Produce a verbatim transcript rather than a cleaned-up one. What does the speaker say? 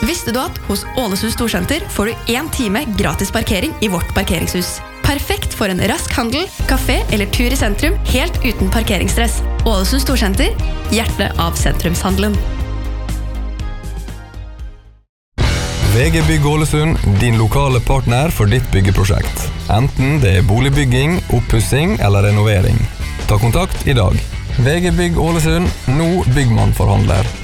Visste du at hos Ålesund Storsenter får du en time gratis parkering i vårt parkeringshus? Perfekt for en rask handel, kafé eller tur i sentrum, helt uten parkeringsstress. Ålesund Storsenter, hjertet av sentrumshandelen. V G Bygg Ålesund, din lokale partner for ditt byggeprosjekt. Enten det er boligbygging, oppussing eller renovering. Ta kontakt i dag. V G Bygg Ålesund, nå byggmannforhandler.